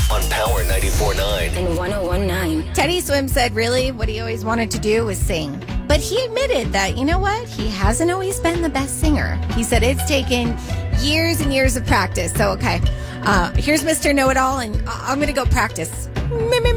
on Power 94.9 and 101.9. Teddy Swim said really what he always wanted to do was sing. But he admitted that, you know what? He hasn't always been the best singer. He said it's taken years and years of practice. So, okay, here's Mr. Know-It-All, and I'm going to go practice.